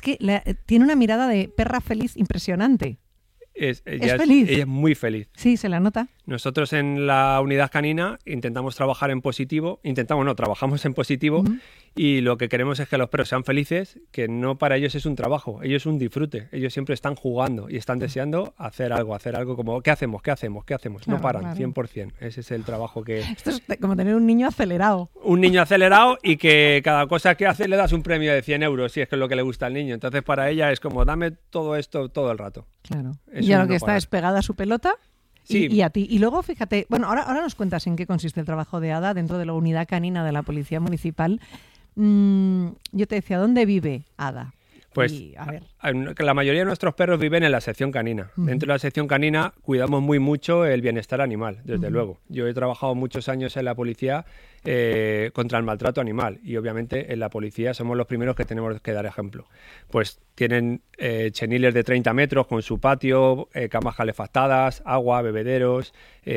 que tiene una mirada de perra feliz impresionante. Ella feliz. Ella es muy feliz. Sí, se la nota. Nosotros en la unidad canina intentamos trabajar en positivo, trabajamos en positivo y lo que queremos es que los perros sean felices, que no para ellos es un trabajo, ellos es un disfrute, ellos siempre están jugando y están deseando hacer algo como ¿qué hacemos? Claro, no paran, claro. 100%, ese es el trabajo que... Esto es como tener un niño acelerado. Un niño acelerado y que cada cosa que hace le das un premio de 100 euros, si es que es lo que le gusta al niño, entonces para ella es como dame todo esto todo el rato. Claro, y ya lo que está es pegada a su pelota. Sí. Y a ti. Y luego, fíjate, bueno, ahora nos cuentas en qué consiste el trabajo de Ada dentro de la unidad canina de la Policía Municipal. Yo te decía, ¿dónde vive Ada? Pues a ver. La mayoría de nuestros perros viven en la sección canina. Dentro de la sección canina cuidamos muy mucho el bienestar animal, desde luego. Yo he trabajado muchos años en la policía contra el maltrato animal y obviamente en la policía somos los primeros que tenemos que dar ejemplo. Pues tienen cheniles de 30 metros con su patio, camas calefactadas, agua, bebederos...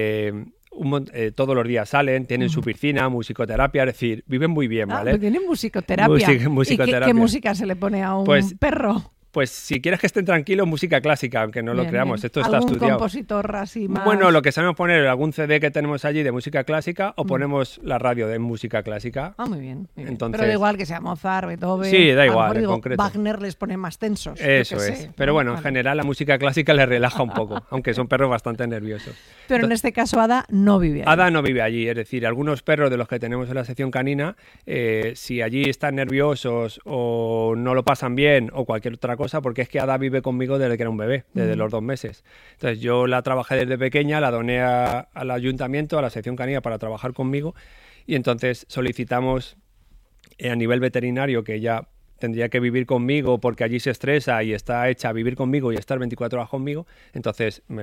todos los días salen, tienen su piscina, musicoterapia, es decir, viven muy bien, ¿vale? Pues tienen musicoterapia. Musicoterapia. ¿Y qué música se le pone a un perro? Pues si quieres que estén tranquilos, música clásica, aunque no lo creamos, esto está estudiado. ¿Algún compositor así más? Bueno, lo que sabemos poner, algún CD que tenemos allí de música clásica o ponemos la radio de música clásica. Muy bien. Entonces, pero da igual que sea Mozart, Beethoven... Sí, da igual, en digo, concreto. Wagner les pone más tensos. Eso es. Pero bueno, en general la música clásica les relaja un poco, aunque son perros bastante nerviosos. Pero en este caso Ada no vive allí. Ada no vive allí, es decir, algunos perros de los que tenemos en la sección canina, si allí están nerviosos o no lo pasan bien o cualquier otra cosa, porque es que Ada vive conmigo desde que era un bebé, desde los 2 meses. Entonces yo la trabajé desde pequeña, la doné al ayuntamiento, a la sección canina para trabajar conmigo y entonces solicitamos a nivel veterinario que ella tendría que vivir conmigo porque allí se estresa y está hecha a vivir conmigo y estar 24 horas conmigo, entonces me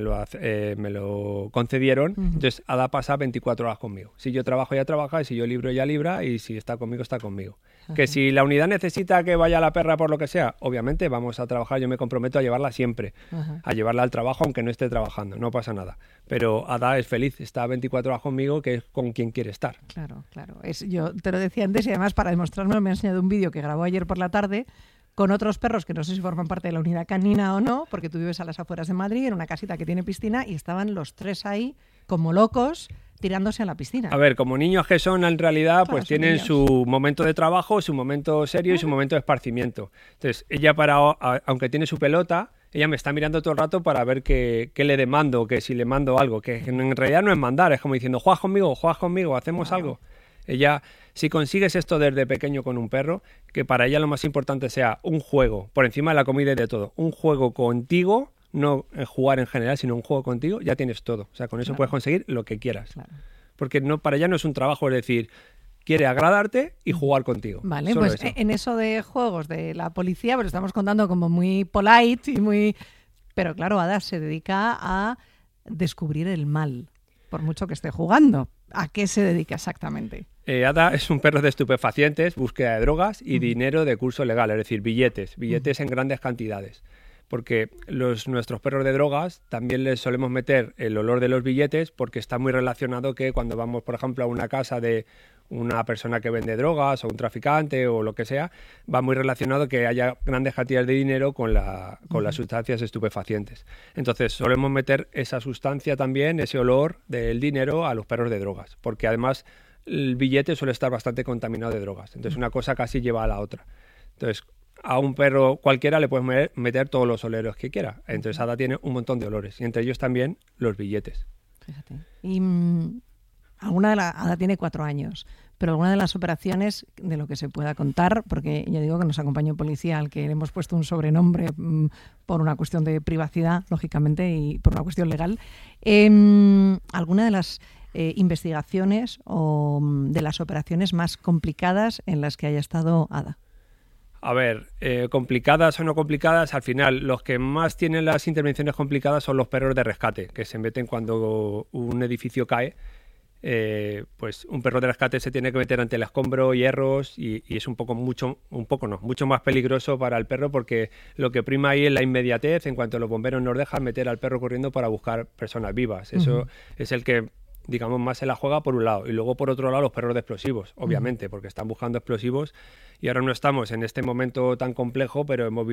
lo concedieron, entonces Ada pasa 24 horas conmigo. Si yo trabajo, ella trabaja, y si yo libro, ella libra, y si está conmigo, está conmigo. Que si la unidad necesita que vaya la perra por lo que sea, obviamente vamos a trabajar, yo me comprometo a llevarla siempre, a llevarla al trabajo aunque no esté trabajando, no pasa nada. Pero Ada es feliz, está 24 horas conmigo, que es con quien quiere estar. Claro. Yo te lo decía antes y además para demostrármelo me ha enseñado un vídeo que grabó ayer por la tarde con otros perros que no sé si forman parte de la unidad canina o no, porque tú vives a las afueras de Madrid, en una casita que tiene piscina, y estaban los 3 ahí como locos tirándose a la piscina. A ver, como niños que son en realidad, pues tienen niños. su momento de trabajo, su momento serio y su momento de esparcimiento. Entonces, ella aunque tiene su pelota, ella me está mirando todo el rato para ver qué le demando, que si le mando algo, que en realidad no es mandar, es como diciendo, juegas conmigo, hacemos algo. Ella, si consigues esto desde pequeño con un perro, que para ella lo más importante sea un juego, por encima de la comida y de todo, un juego contigo, no jugar en general, sino un juego contigo, ya tienes todo. O sea, con eso puedes conseguir lo que quieras. Claro. Porque para ella no es un trabajo, es decir, quiere agradarte y jugar contigo. Vale, solo pues eso. En eso de juegos de la policía, pues estamos contando como muy polite y muy... Pero claro, Ada se dedica a descubrir el mal, por mucho que esté jugando. ¿A qué se dedica exactamente? Ada es un perro de estupefacientes, búsqueda de drogas y dinero de curso legal, es decir, billetes en grandes cantidades. Porque nuestros perros de drogas también les solemos meter el olor de los billetes porque está muy relacionado que cuando vamos, por ejemplo, a una casa de una persona que vende drogas o un traficante o lo que sea, va muy relacionado que haya grandes cantidades de dinero con las sustancias estupefacientes. Entonces solemos meter esa sustancia también, ese olor del dinero a los perros de drogas, porque además el billete suele estar bastante contaminado de drogas. Entonces una cosa casi lleva a la otra. Entonces a un perro cualquiera le puedes meter todos los oleros que quiera. Entonces Ada tiene un montón de olores y entre ellos también los billetes. Fíjate. Y Ada tiene 4 años, pero alguna de las operaciones de lo que se pueda contar, porque ya digo que nos acompaña un policía al que le hemos puesto un sobrenombre por una cuestión de privacidad, lógicamente, y por una cuestión legal, alguna de las investigaciones o de las operaciones más complicadas en las que haya estado Ada. A ver, complicadas o no complicadas, al final los que más tienen las intervenciones complicadas son los perros de rescate, que se meten cuando un edificio cae. Pues un perro de rescate se tiene que meter ante el escombro, hierros, y es mucho más peligroso para el perro porque lo que prima ahí es la inmediatez. En cuanto los bomberos nos dejan meter al perro corriendo para buscar personas vivas. Eso es el que, digamos, más se la juega por un lado. Y luego por otro lado los perros de explosivos, obviamente, porque están buscando explosivos y ahora no estamos en este momento tan complejo, pero hemos